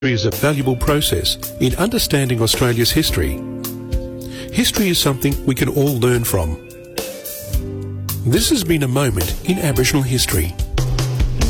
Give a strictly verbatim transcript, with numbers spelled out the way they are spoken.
is a valuable process in understanding Australia's history. History is something we can all learn from. This has been a moment in Aboriginal history.